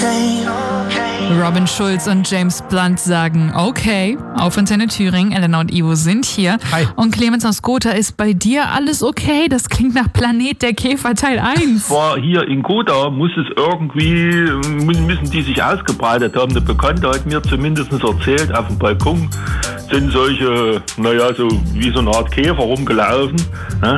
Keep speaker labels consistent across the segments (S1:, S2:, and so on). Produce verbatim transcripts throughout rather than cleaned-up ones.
S1: Robin Schulz und James Blunt sagen okay. Auf Antenne Thüringen, Elena und Ivo sind hier.
S2: Hi.
S1: Und Clemens aus Gotha, ist bei dir alles okay? Das klingt nach Planet der Käfer Teil eins.
S3: War hier in Gotha, muss es irgendwie, müssen die sich ausgebreitet haben. Eine Bekannte hat mir zumindest erzählt, auf dem Balkon sind solche, naja, so wie so eine Art Käfer rumgelaufen. Ne?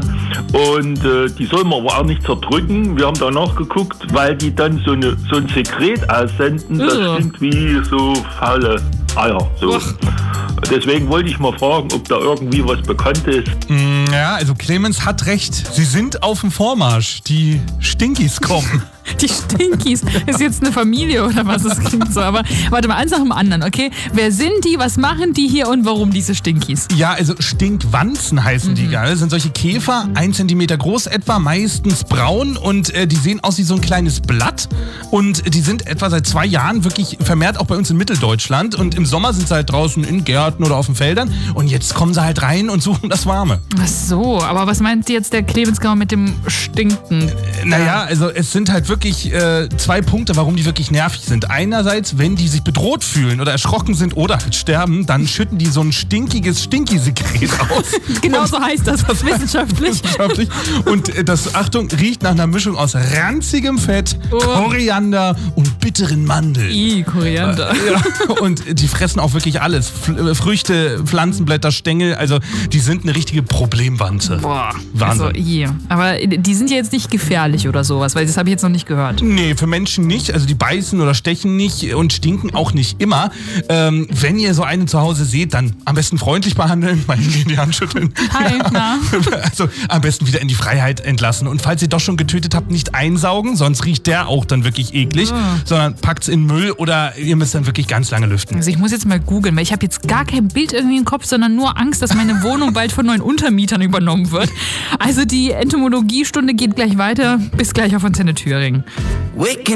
S3: Und äh, die soll man aber auch nicht zerdrücken. Wir haben da nachgeguckt, weil die dann so, eine, so ein Sekret aussenden, das
S1: Ugh.
S3: klingt wie so faule Eier. So. Deswegen wollte ich mal fragen, ob da irgendwie was bekannt ist.
S2: Ja, also Clemens hat recht. Sie sind auf dem Vormarsch. Die Stinkies kommen.
S1: Die Stinkies. Ist jetzt eine Familie oder was? Das klingt so. Aber warte mal, eins nach dem anderen, okay? Wer sind die, was machen die hier und warum diese Stinkies?
S2: Ja, also Stinkwanzen heißen
S1: Mhm.
S2: die, gell? Das sind solche Käfer, ein Zentimeter groß etwa, meistens braun und äh, die sehen aus wie so ein kleines Blatt und die sind etwa seit zwei Jahren wirklich vermehrt auch bei uns in Mitteldeutschland und im Sommer sind sie halt draußen in Gärten oder auf den Feldern und jetzt kommen sie halt rein und suchen das Warme.
S1: Ach so, aber was meint jetzt der Clemens genau mit dem Stinken?
S2: Naja, also es sind halt wirklich äh, zwei Punkte, warum die wirklich nervig sind. Einerseits, wenn die sich bedroht fühlen oder erschrocken sind oder halt sterben, dann schütten die so ein stinkiges Stinki-Sekret aus.
S1: Genau so heißt das, das wissenschaftlich.
S2: wissenschaftlich. Und äh, das, Achtung, riecht nach einer Mischung aus ranzigem Fett,
S1: Oh.
S2: Koriander und bitteren Mandeln.
S1: I, Koriander.
S2: Ja, und die fressen auch wirklich alles. F- Früchte, Pflanzenblätter, Stängel, also die sind eine richtige Problemwanze.
S1: Boah,
S2: Wahnsinn.
S1: also i. Aber die sind ja jetzt nicht gefährlich oder sowas, weil das habe ich jetzt noch nicht gehört.
S2: Nee, für Menschen nicht. Also die beißen oder stechen nicht und stinken auch nicht immer. Ähm, wenn ihr so einen zu Hause seht, dann am besten freundlich behandeln, mal hingehen, die Hand schütteln.
S1: Hi, na?
S2: Also am besten wieder in die Freiheit entlassen. Und falls ihr doch schon getötet habt, nicht einsaugen, sonst riecht der auch dann wirklich eklig,
S1: Oh.
S2: sondern packt's in Müll oder ihr müsst dann wirklich ganz lange lüften.
S1: Also ich muss jetzt mal googeln, weil ich habe jetzt gar kein Bild irgendwie im Kopf, sondern nur Angst, dass meine Wohnung bald von neuen Untermietern übernommen wird. Also die Entomologiestunde geht gleich weiter. Bis gleich auf Antenne Thüringen.